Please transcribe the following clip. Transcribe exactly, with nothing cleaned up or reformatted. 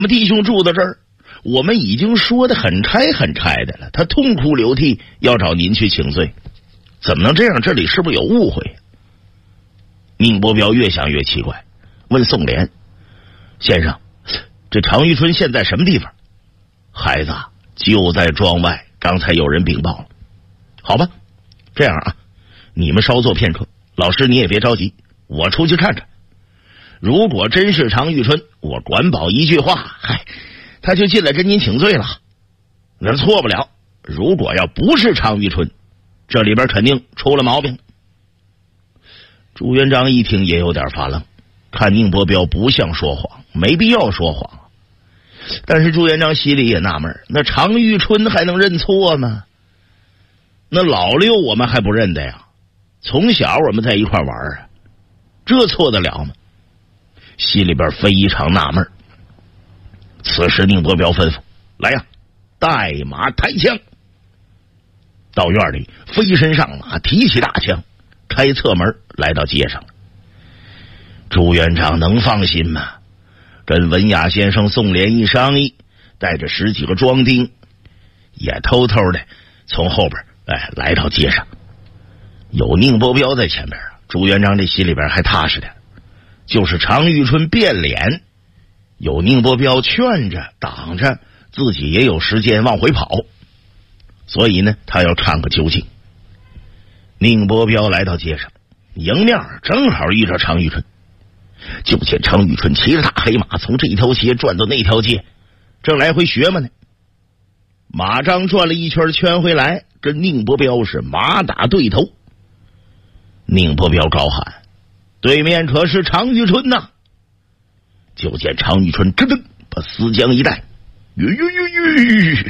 们弟兄住到这儿，我们已经说的很拆很拆的了，他痛哭流涕要找您去请罪，怎么能这样？这里是不是有误会？宁伯彪越想越奇怪，问宋濂：先生，这常玉春现在什么地方？孩子就在庄外，刚才有人禀报了。好吧，这样啊，你们稍作片刻，老师你也别着急，我出去看看。如果真是常玉春，我管保一句话，嗨，他就进来跟您请罪了，那错不了。如果要不是常玉春，这里边肯定出了毛病。朱元璋一听也有点发愣，看宁伯彪不像说谎，没必要说谎。但是朱元璋心里也纳闷，那常玉春还能认错吗？那老六我们还不认得呀，从小我们在一块玩啊，这错得了吗？心里边非常纳闷。此时宁伯彪吩咐：来呀，带马抬枪。到院里飞身上马，提起大枪，开侧门来到街上。朱元璋能放心吗？跟文雅先生宋濂一商议，带着十几个庄丁，也偷偷的从后边哎来到街上。有宁伯彪在前边，朱元璋这心里边还踏实点。就是常玉春变脸，有宁伯彪劝着挡着，自己也有时间往回跑，所以呢他要看个究竟。宁伯彪来到街上，迎面正好遇着常玉春，就见常玉春骑着大黑马从这条街转到那条街，正来回学嘛呢。马仗转了一圈圈回来，跟宁伯彪是马打对头。宁伯彪高喊：对面可是常玉春呐！就见常玉春真的把丝缰一带，吁吁吁吁，